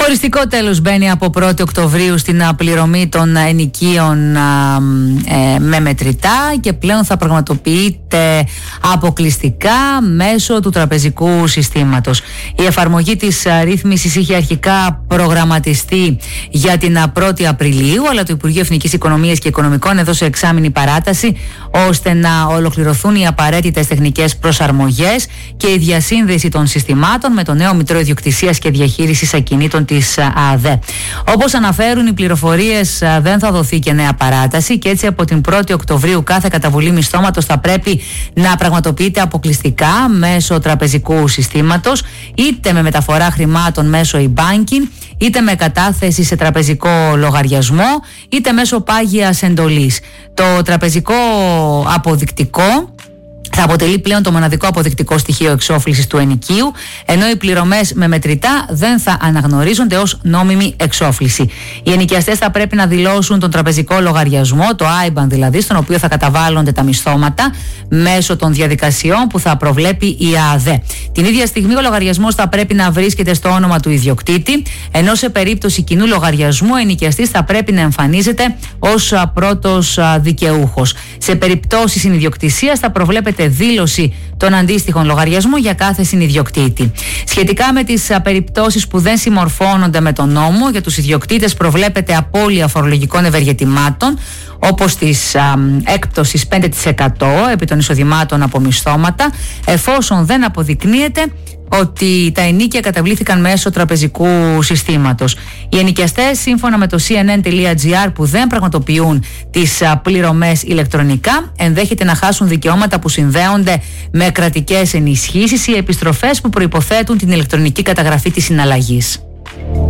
Οριστικό τέλος μπαίνει από 1η Οκτωβρίου στην πληρωμή των ενοικίων με μετρητά και πλέον θα πραγματοποιείται αποκλειστικά μέσω του τραπεζικού συστήματος. Η εφαρμογή της ρύθμισης είχε αρχικά προγραμματιστεί για την 1η Απριλίου, αλλά το Υπουργείο Εθνικής Οικονομίας και Οικονομικών έδωσε εξάμηνη παράταση ώστε να ολοκληρωθούν οι απαραίτητες τεχνικές προσαρμογές και η διασύνδεση των συστημάτων με το νέο Μητρό Ιδιοκτησίας και Διαχείρισης Ακινήτων της ΑΔΕ. Όπως αναφέρουν οι πληροφορίες, δεν θα δοθεί και νέα παράταση και έτσι από την 1η Οκτωβρίου κάθε καταβολή μισθώματος θα πρέπει να πραγματοποιείται αποκλειστικά μέσω τραπεζικού συστήματος, είτε με μεταφορά χρημάτων μέσω e-banking, είτε με κατάθεση σε τραπεζικό λογαριασμό, είτε μέσω πάγιας εντολής. Το τραπεζικό αποδεικτικό θα αποτελεί πλέον το μοναδικό αποδεικτικό στοιχείο εξόφλησης του ενοικίου, ενώ οι πληρωμές με μετρητά δεν θα αναγνωρίζονται ως νόμιμη εξόφληση. Οι ενοικιαστές θα πρέπει να δηλώσουν τον τραπεζικό λογαριασμό, το IBAN δηλαδή, στον οποίο θα καταβάλλονται τα μισθώματα, μέσω των διαδικασιών που θα προβλέπει η ΑΔΕ. Την ίδια στιγμή ο λογαριασμός θα πρέπει να βρίσκεται στο όνομα του ιδιοκτήτη, ενώ σε περίπτωση κοινού λογαριασμού ο ενοικιαστής θα πρέπει να εμφανίζεται ως πρώτος δικαιούχος. Σε περιπτώσεις συνιδιοκτησίας θα προβλέπεται δήλωση των αντίστοιχων λογαριασμών για κάθε συνιδιοκτήτη. Σχετικά με τις περιπτώσεις που δεν συμμορφώνονται με τον νόμο, για τους ιδιοκτήτες προβλέπεται απώλεια φορολογικών ευεργετημάτων, όπως της έκπτωσης 5% επί των εισοδημάτων από μισθώματα, εφόσον δεν αποδεικνύεται ότι τα ενοίκια καταβλήθηκαν μέσω τραπεζικού συστήματος. Οι ενοικιαστές, σύμφωνα με το cnn.gr, που δεν πραγματοποιούν τις πληρωμές ηλεκτρονικά, ενδέχεται να χάσουν δικαιώματα που συνδέονται με κρατικές ενισχύσεις ή επιστροφές που προϋποθέτουν την ηλεκτρονική καταγραφή της συναλλαγής.